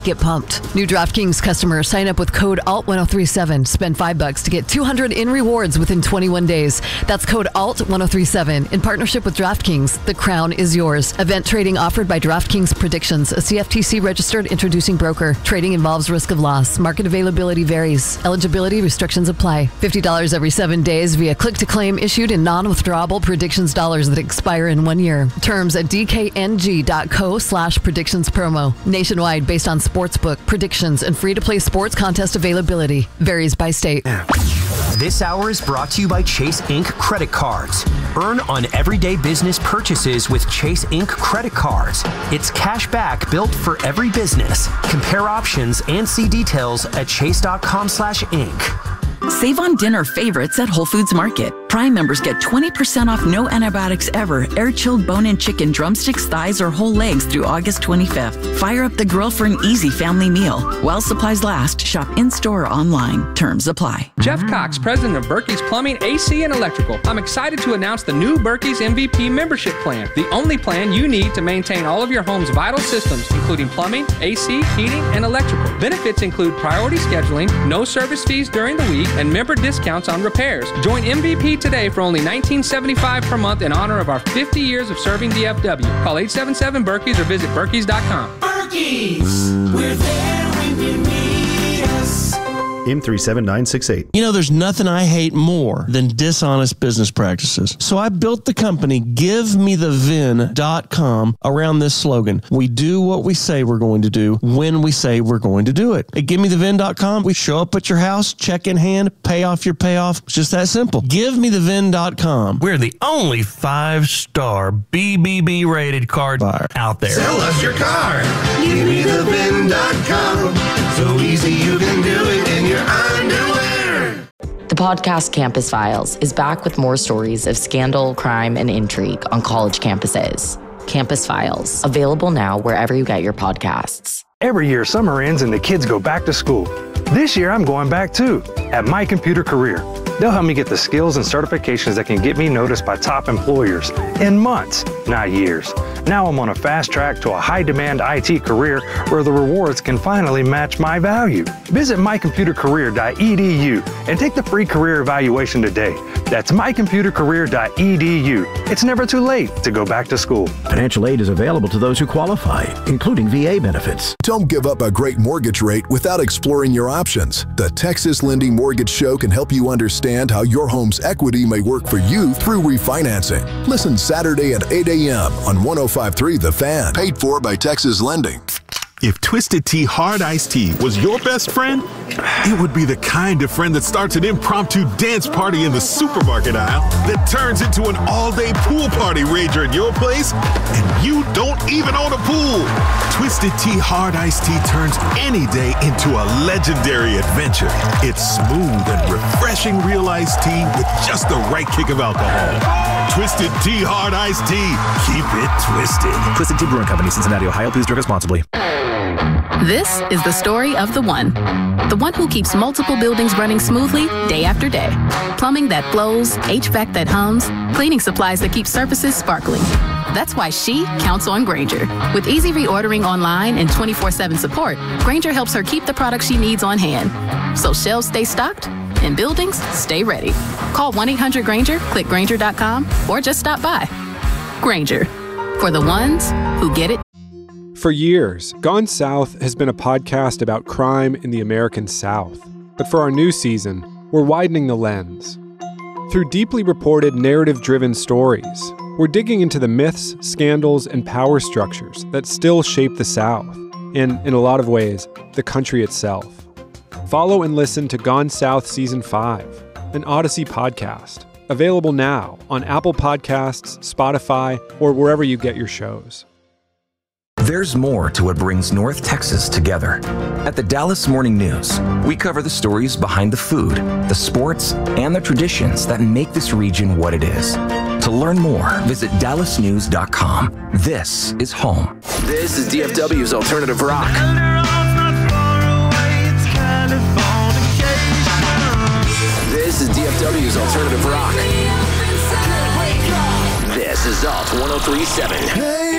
Get pumped. New DraftKings customers sign up with code ALT1037. Spend $5 to get $200 in rewards within 21 days. That's code ALT1037. In partnership with DraftKings, the crown is yours. Event trading offered by DraftKings Predictions, a CFTC registered introducing broker. Trading involves risk of loss. Market availability varies. Eligibility restrictions apply. $50 every 7 days via click-to-claim issued in non-withdrawable predictions dollars that expire in 1 year. Terms at dkng.co/predictions promo. Nationwide based on sportsbook, predictions, and free-to-play sports contest availability. Varies by state. This hour is brought to you by Chase Ink credit cards. Earn on everyday business purchases with Chase Ink credit cards. It's cash back built for every business. Compare options and see details at chase.com/ink. Save on dinner favorites at Whole Foods Market. Prime members get 20% off no antibiotics ever, air-chilled bone-in chicken, drumsticks, thighs, or whole legs through August 25th. Fire up the grill for an easy family meal. While supplies last, shop in-store or online. Terms apply. Jeff Cox, president of Berkey's Plumbing, AC, and Electrical. I'm excited to announce the new Berkey's MVP membership plan, the only plan you need to maintain all of your home's vital systems, including plumbing, AC, heating, and electrical. Benefits include priority scheduling, no service fees during the week, and member discounts on repairs. Join MVP today for only $19.75 per month in honor of our 50 years of serving DFW. Call 877-BERKEYS or visit Berkeys.com. Berkey's, we're there when you need us. M37968. You know, there's nothing I hate more than dishonest business practices. So I built the company GiveMeTheVin.com around this slogan. We do what we say we're going to do when we say we're going to do it. At GiveMeTheVin.com, we show up at your house, check in hand, pay off your payoff. It's just that simple. GiveMeTheVin.com. We're the only 5-star BBB rated card buyer out there. Sell us your car. GiveMeTheVin.com. So easy you can do it in your underwear. The podcast Campus Files is back with more stories of scandal, crime, and intrigue on college campuses. Campus Files, available now wherever you get your podcasts. Every year, summer ends and the kids go back to school. This year, I'm going back too, at My Computer Career. They'll help me get the skills and certifications that can get me noticed by top employers in months, not years. Now I'm on a fast track to a high-demand IT career where the rewards can finally match my value. Visit mycomputercareer.edu and take the free career evaluation today. That's mycomputercareer.edu. It's never too late to go back to school. Financial aid is available to those who qualify, including VA benefits. Don't give up a great mortgage rate without exploring your options. The Texas Lending Mortgage Show can help you understand how your home's equity may work for you through refinancing. Listen Saturday at 8 a.m. on 105.3 The Fan. Paid for by Texas Lending. If Twisted Tea Hard Iced Tea was your best friend, it would be the kind of friend that starts an impromptu dance party in the supermarket aisle that turns into an all-day pool party rager at your place, and you don't even own a pool. Twisted Tea Hard Iced Tea turns any day into a legendary adventure. It's smooth and refreshing real iced tea with just the right kick of alcohol. Twisted Tea Hard Iced Tea. Keep it twisted. Twisted Tea Brewing Company, Cincinnati, Ohio. Please drink responsibly. This is the story of the one who keeps multiple buildings running smoothly day after day. Plumbing that flows, HVAC that hums, cleaning supplies that keep surfaces sparkling. That's why she counts on Grainger. With easy reordering online and 24/7 support, Grainger helps her keep the products she needs on hand. So shelves stay stocked and buildings stay ready. Call 1-800-GRAINGER, click Grainger.com, or just stop by. Grainger, for the ones who get it. For years, Gone South has been a podcast about crime in the American South. But for our new season, we're widening the lens. Through deeply reported, narrative-driven stories, we're digging into the myths, scandals, and power structures that still shape the South, and, in a lot of ways, the country itself. Follow and listen to Gone South Season 5, an Odyssey podcast, available now on Apple Podcasts, Spotify, or wherever you get your shows. There's more to what brings North Texas together. At the Dallas Morning News, we cover the stories behind the food, the sports, and the traditions that make this region what it is. To learn more, visit dallasnews.com. This is home. This is DFW's Alternative Rock. This is DFW's Alternative Rock. This is Alt 1037.